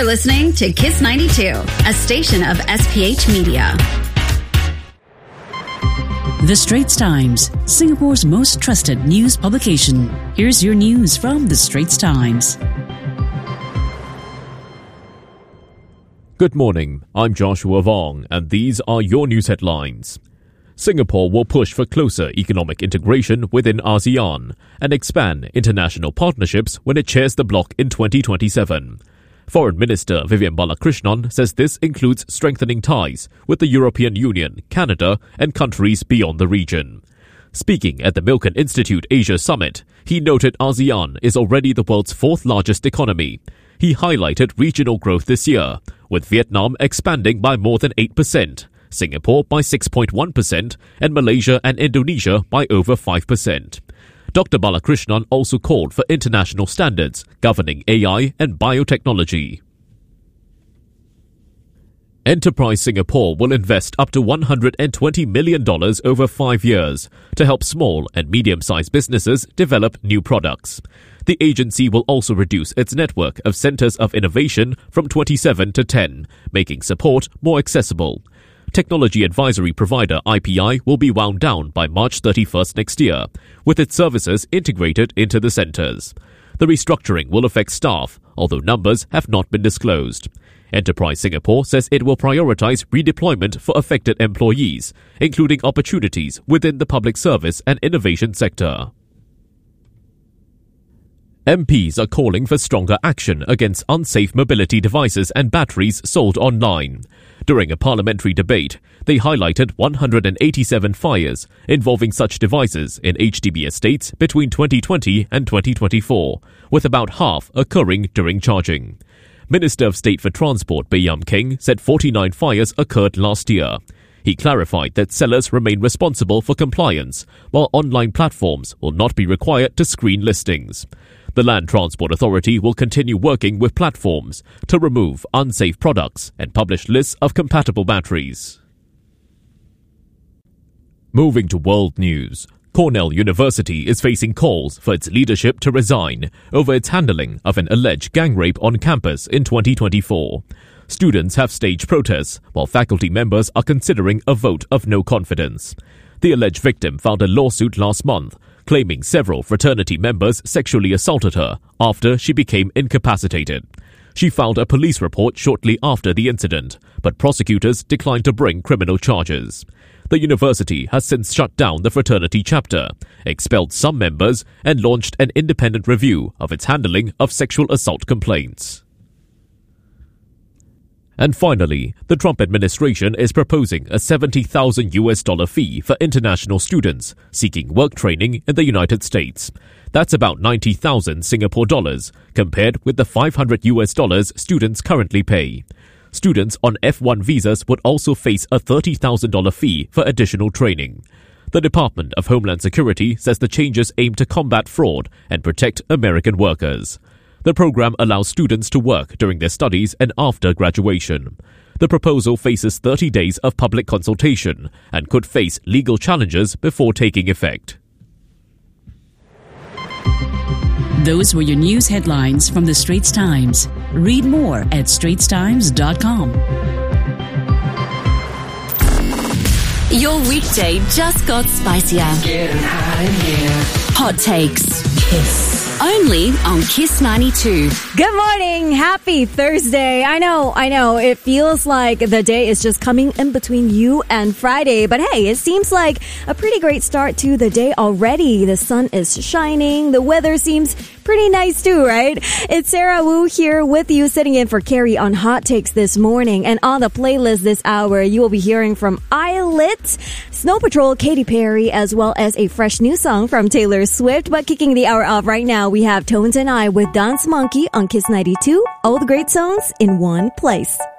listening to Kiss 92, a station of SPH Media. The Straits Times, Singapore's most trusted news publication. Here's your news from The Straits Times. Good morning, I'm Joshua Vong, and these are your news headlines. Singapore will push for closer economic integration within ASEAN and expand international partnerships when it chairs the bloc in 2027. Foreign Minister Vivian Balakrishnan says this includes strengthening ties with the European Union, Canada, and countries beyond the region. Speaking at the Milken Institute Asia Summit, he noted ASEAN is already the world's fourth largest economy. He highlighted regional growth this year, with Vietnam expanding by more than 8%, Singapore by 6.1%, and Malaysia and Indonesia by over 5%. Dr. Balakrishnan also called for international standards governing AI and biotechnology. Enterprise Singapore will invest up to $120 million over 5 years to help small and medium-sized businesses develop new products. The agency will also reduce its network of centers of innovation from 27 to 10, making support more accessible. Technology advisory provider IPI will be wound down by March 31st next year, with its services integrated into the centers. The restructuring will affect staff, although numbers have not been disclosed. Enterprise Singapore says it will prioritize redeployment for affected employees, including opportunities within the public service and innovation sector. MPs are calling for stronger action against unsafe mobility devices and batteries sold online. During a parliamentary debate, they highlighted 187 fires involving such devices in HDB estates between 2020 and 2024, with about half occurring during charging. Minister of State for Transport Baey Yam Keng said 49 fires occurred last year. He clarified that sellers remain responsible for compliance, while online platforms will not be required to screen listings. The Land Transport Authority will continue working with platforms to remove unsafe products and publish lists of compatible batteries. Moving to world news, Cornell University is facing calls for its leadership to resign over its handling of an alleged gang rape on campus in 2024. Students have staged protests, while faculty members are considering a vote of no confidence. The alleged victim filed a lawsuit last month, claiming several fraternity members sexually assaulted her after she became incapacitated. She filed a police report shortly after the incident, but prosecutors declined to bring criminal charges. The university has since shut down the fraternity chapter, expelled some members, and launched an independent review of its handling of sexual assault complaints. And finally, the Trump administration is proposing a $70,000 fee for international students seeking work training in the United States. That's about 90,000 Singapore dollars, compared with the $500 students currently pay. Students on F1 visas would also face a $30,000 fee for additional training. The Department of Homeland Security says the changes aim to combat fraud and protect American workers. The program allows students to work during their studies and after graduation. The proposal faces 30 days of public consultation and could face legal challenges before taking effect. Those were your news headlines from The Straits Times. Read more at straitstimes.com. Your weekday just got spicier. Getting hot in here. Hot takes. Kiss. Only on Kiss 92. Good morning. Happy Thursday. I know. It feels like the day is just coming in between you and Friday. But hey, it seems like a pretty great start to the day already. The sun is shining. The weather seems pretty nice too, right? It's Sarah Wu here with you, sitting in for Carrie on Hot Takes this morning. And on the playlist this hour, you will be hearing from Islet, Snow Patrol, Katy Perry, as well as a fresh new song from Taylor Swift. But kicking the hour off right now, we have Tones and I with Dance Monkey on Kiss 92. All the great songs in one place.